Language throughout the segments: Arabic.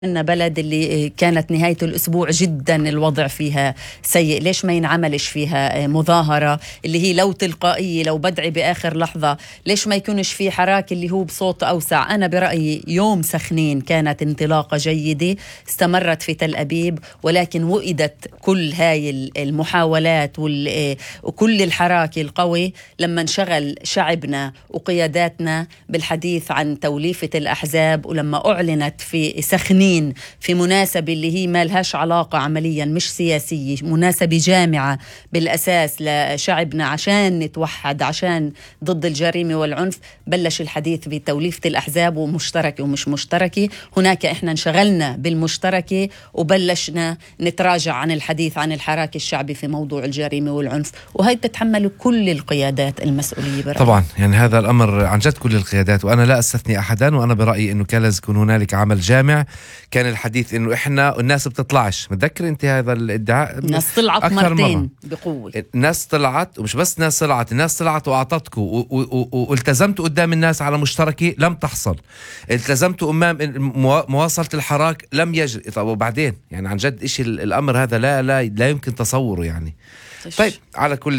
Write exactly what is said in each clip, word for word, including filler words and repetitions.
إن بلد اللي كانت نهاية الأسبوع جدا الوضع فيها سيء، ليش ما ينعملش فيها مظاهرة اللي هي لو تلقائية، لو بدعي بآخر لحظة؟ ليش ما يكونش في حراك اللي هو بصوت أوسع؟ أنا برأيي يوم سخنين كانت انطلاقة جيدة استمرت في تل أبيب، ولكن وئدت كل هاي المحاولات وكل الحراك القوي لما انشغل شعبنا وقياداتنا بالحديث عن توليفة الأحزاب، ولما أعلنت في سخنين في مناسبة اللي هي ما لهاش علاقة عمليا، مش سياسية، مناسبة جامعة بالأساس لشعبنا عشان نتوحد عشان ضد الجريمة والعنف، بلش الحديث بتوليفة الأحزاب ومشتركة ومش مشتركة. هناك إحنا انشغلنا بالمشتركة وبلشنا نتراجع عن الحديث عن الحراك الشعبي في موضوع الجريمة والعنف، وهي بتتحمل كل القيادات المسؤولية برأيي. طبعا يعني هذا الأمر عن جد كل القيادات، وأنا لا أستثني أحدا، وأنا برأيي أنه كان لازم يكون هنالك عمل جامع. كان الحديث انه احنا الناس بتطلعش، متذكر انت هذا الادعاء؟ الناس طلعت مرتين بقوة، الناس طلعت، ومش بس ناس طلعت، الناس طلعت واعطتكم والتزمتوا قدام الناس على مشتركة لم تحصل، التزمتوا امام مواصلة الحراك لم يجري. طب وبعدين يعني عن جد اشي الامر هذا لا لا لا يمكن تصوره يعني. طيب على كل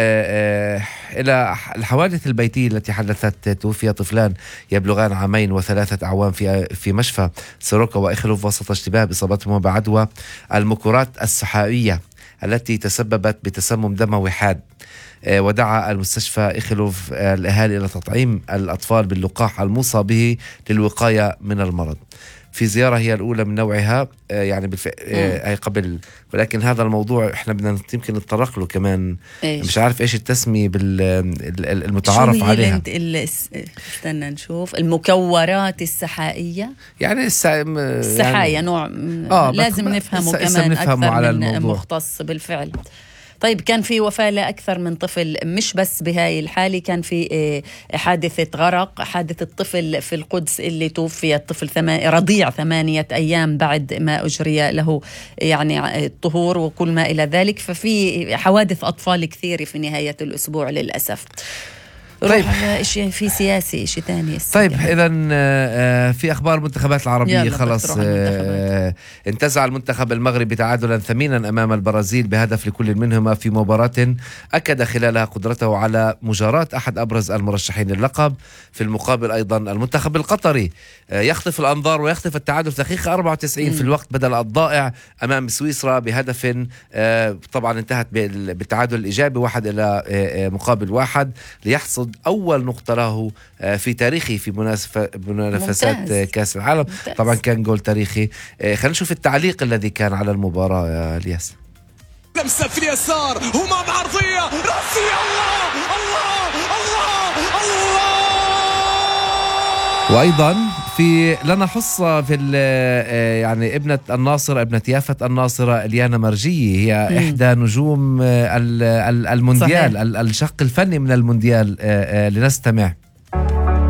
إلى الحوادث البيتية التي حدثت، توفي طفلان يبلغان عامين وثلاثة أعوام في في مشفى سوروكا وإخلوف وسط اشتباه بإصابتهما بعدوى المكورات السحائية التي تسببت بتسمم دموي حاد. ودعا المستشفى إخلوف الأهالي إلى تطعيم الأطفال باللقاح الموصى به للوقاية من المرض، في زيارة هي الأولى من نوعها يعني بالف... هي قبل، ولكن هذا الموضوع إحنا بدنا يمكن نتطرق له كمان. إيش؟ مش عارف إيش التسمية بالمتعارف عليها. ال... استنى نشوف المكورات السحائية، يعني السا... السحايا يعني... نوع آه لازم نفهمه كمان أكثر على من الموضوع. مختص بالفعل. طيب كان في وفاة لأكثر من طفل، مش بس بهاي الحالة، كان في حادثة غرق، حادثة طفل في القدس اللي توفي الطفل ثمان رضيع ثمانية أيام بعد ما أجري له يعني الطهور وكل ما إلى ذلك. ففي حوادث أطفال كثيرة في نهاية الأسبوع للأسف. طيب إشي في سياسي إشي تاني. طيب إذا في أخبار المنتخبات العربية خلص. انتزع المنتخب المغربي تعادلا ثمينا أمام البرازيل بهدف لكل منهما في مباراة أكد خلالها قدرته على مجاراة أحد أبرز المرشحين للقب. في المقابل أيضا المنتخب القطري يخطف الأنظار ويخطف التعادل في دقيقة أربعة وتسعين في الوقت بدل الضائع أمام سويسرا بهدف طبعا انتهت بالتعادل الإيجابي واحد إلى مقابل واحد، ليحصد أول نقطة له في تاريخه في منافسات كأس العالم. ممتاز. طبعا كان جول تاريخي. خلينا نشوف التعليق الذي كان على المباراة يا الياس. لمسة في اليسار، همام عرضية رأسية، الله الله الله الله. وأيضا في لنا حصة في يعني ابنة الناصر، ابنة يافة الناصرة اليانا مرجية، هي مم. إحدى نجوم المونديال. صحيح. الشق الفني من المونديال. لنستمع.